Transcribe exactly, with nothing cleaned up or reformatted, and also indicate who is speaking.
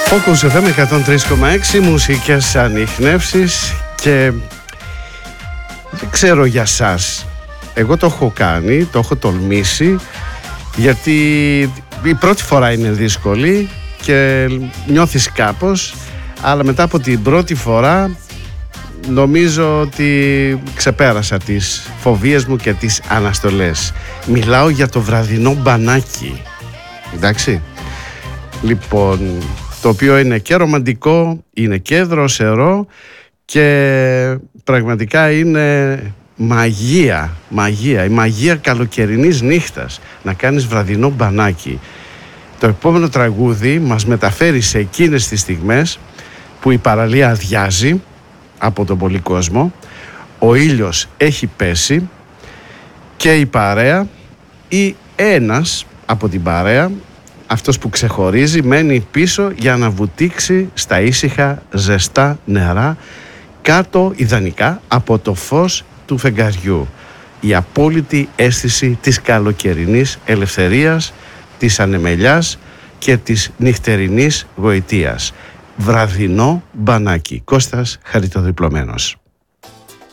Speaker 1: Focus εφ εμ εκατόν τρία κόμμα έξι, μουσικές ανιχνεύσεις. Και δεν ξέρω για σας, εγώ το έχω κάνει, το έχω τολμήσει, γιατί η πρώτη φορά είναι δύσκολη και νιώθεις κάπως, αλλά μετά από την πρώτη φορά νομίζω ότι ξεπέρασα τις φοβίες μου και τις αναστολές. Μιλάω για το βραδινό μπανάκι, εντάξει. Λοιπόν, το οποίο είναι και ρομαντικό, είναι και δροσερό και πραγματικά είναι μαγεία, μαγεία, η μαγεία καλοκαιρινής νύχτας, να κάνεις βραδινό μπανάκι. Το επόμενο τραγούδι μας μεταφέρει σε εκείνες τις στιγμές που η παραλία αδειάζει από τον πολύ κόσμο, ο ήλιος έχει πέσει και η παρέα ή ένας από την παρέα, αυτός που ξεχωρίζει, μένει πίσω για να βουτήξει στα ήσυχα ζεστά νερά κάτω ιδανικά από το φως του φεγγαριού. Η απόλυτη αίσθηση της καλοκαιρινής ελευθερίας, της ανεμελιάς και της νυχτερινής γοητείας. Βραδινό μπανάκι. Κώστας Χαριτοδιπλωμένος.